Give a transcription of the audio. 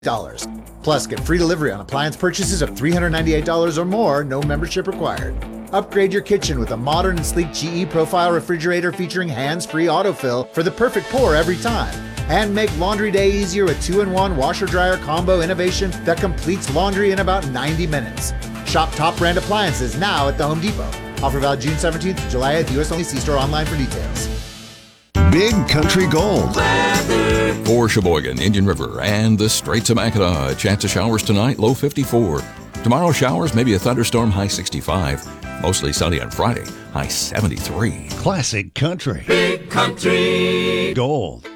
Plus, get free delivery on appliance purchases of $398 or more, no membership required. Upgrade your kitchen with a modern and sleek GE Profile refrigerator featuring hands-free autofill for the perfect pour every time. And make laundry day easier with 2-in-1 washer-dryer combo innovation that completes laundry in about 90 minutes. Shop top brand appliances now at the Home Depot. Offer valid June 17th to July 8th. U.S. only. See store online for details. Big Country Gold. For Sheboygan, Indian River, and the Straits of Mackinac. A chance of showers tonight, low 54. Tomorrow, showers, maybe a thunderstorm, high 65. Mostly sunny on Friday, high 73. Classic Country. Big Country Gold.